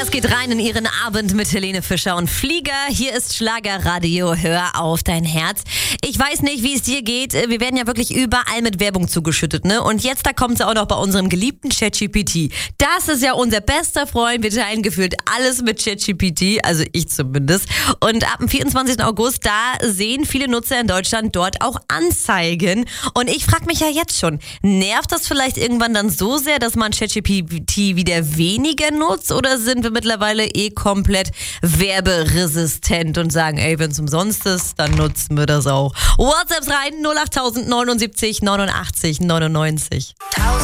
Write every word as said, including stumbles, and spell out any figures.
Es geht rein in Ihren Abend mit Helene Fischer und Flieger. Hier ist Schlagerradio. Hör auf dein Herz. Ich weiß nicht, wie es dir geht. Wir werden ja wirklich überall mit Werbung zugeschüttet, ne? Und jetzt, da kommt es auch noch bei unserem geliebten ChatGPT. Das ist ja unser bester Freund. Wir teilen gefühlt alles mit ChatGPT, also ich zumindest. Und ab dem vierundzwanzigsten August, da sehen viele Nutzer in Deutschland dort auch Anzeigen. Und ich frage mich ja jetzt schon, nervt das vielleicht irgendwann dann so sehr, dass man ChatGPT wieder weniger nutzt? Oder sind wir mittlerweile eh komplett werberesistent und sagen, ey, wenn es umsonst ist, dann nutzen wir das auch. WhatsApps rein, null acht null null neunundsiebzig neunundachtzig neunundneunzig.